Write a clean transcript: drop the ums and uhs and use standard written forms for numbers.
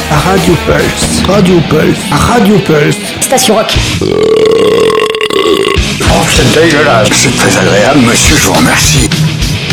Radio Pulse. Radio Pulse. Radio Pulse. Station Rock. Oh, c'est dégueulasse. C'est très agréable, monsieur, je vous remercie.